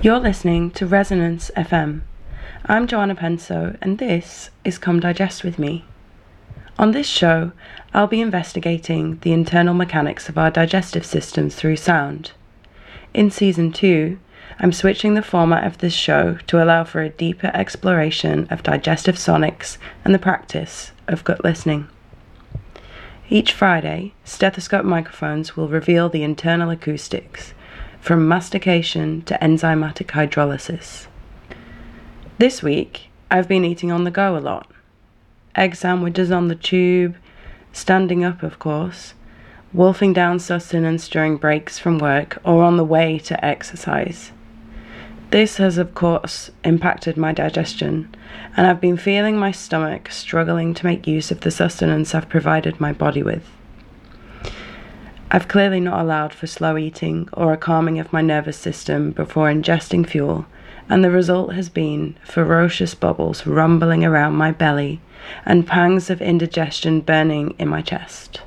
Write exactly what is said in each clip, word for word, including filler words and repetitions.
You're listening to Resonance F M. I'm Joanna Penso, and this is Come Digest With Me. On this show, I'll be investigating the internal mechanics of our digestive systems through sound. In Season two, I'm switching the format of this show to allow for a deeper exploration of digestive sonics and the practice of gut listening. Each Friday, stethoscope microphones will reveal the internal acoustics, from mastication to enzymatic hydrolysis. This week, I've been eating on the go a lot. Egg sandwiches on the tube, standing up of course, wolfing down sustenance during breaks from work or on the way to exercise. This has of course impacted my digestion, and I've been feeling my stomach struggling to make use of the sustenance I've provided my body with. I've clearly not allowed for slow eating or a calming of my nervous system before ingesting fuel, and the result has been ferocious bubbles rumbling around my belly and pangs of indigestion burning in my chest.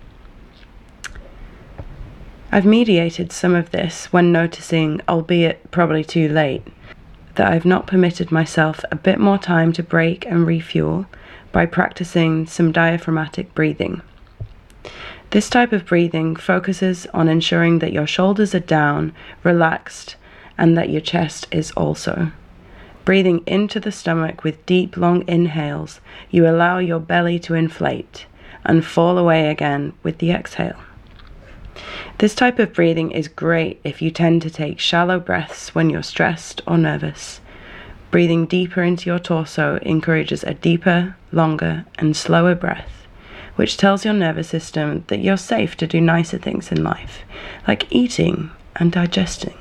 I've mediated some of this when noticing, albeit probably too late, that I've not permitted myself a bit more time to break and refuel by practicing some diaphragmatic breathing. This type of breathing focuses on ensuring that your shoulders are down, relaxed, and that your chest is also. Breathing into the stomach with deep, long inhales, you allow your belly to inflate and fall away again with the exhale. This type of breathing is great if you tend to take shallow breaths when you're stressed or nervous. Breathing deeper into your torso encourages a deeper, longer, and slower breath, which tells your nervous system that you're safe to do nicer things in life, like eating and digesting.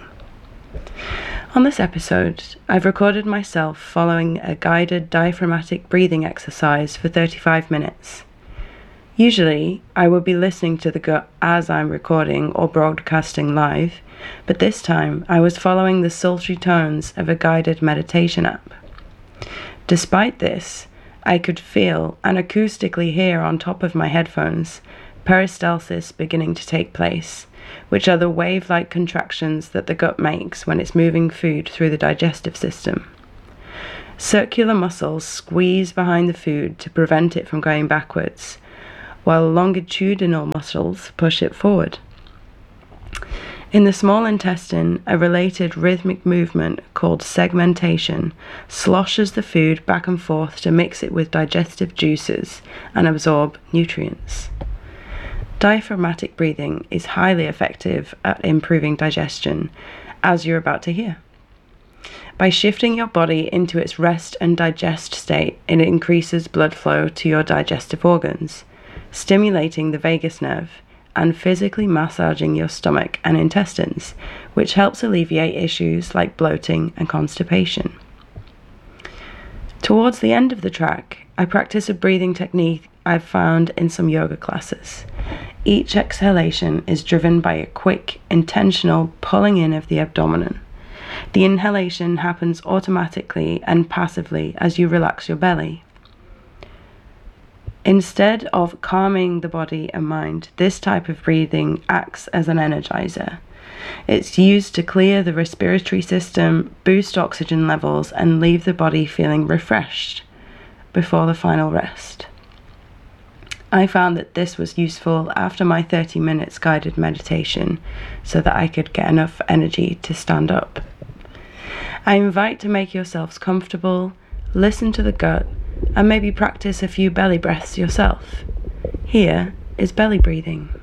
On this episode, I've recorded myself following a guided diaphragmatic breathing exercise for thirty-five minutes. Usually, I would be listening to the gut as I'm recording or broadcasting live, but this time I was following the sultry tones of a guided meditation app. Despite this, I could feel and acoustically hear on top of my headphones peristalsis beginning to take place, which are the wave-like contractions that the gut makes when it's moving food through the digestive system. Circular muscles squeeze behind the food to prevent it from going backwards, while longitudinal muscles push it forward. In the small intestine, a related rhythmic movement called segmentation sloshes the food back and forth to mix it with digestive juices and absorb nutrients. Diaphragmatic breathing is highly effective at improving digestion, as you're about to hear. By shifting your body into its rest and digest state, it increases blood flow to your digestive organs, stimulating the vagus nerve, and physically massaging your stomach and intestines, which helps alleviate issues like bloating and constipation. Towards the end of the track, I practice a breathing technique I've found in some yoga classes. Each exhalation is driven by a quick, intentional pulling in of the abdomen. The inhalation happens automatically and passively as you relax your belly. Instead of calming the body and mind, this type of breathing acts as an energizer. It's used to clear the respiratory system, boost oxygen levels, and leave the body feeling refreshed before the final rest. I found that this was useful after my thirty minutes guided meditation so that I could get enough energy to stand up. I invite to make yourselves comfortable, listen to the gut, and maybe practice a few belly breaths yourself. Here is belly breathing.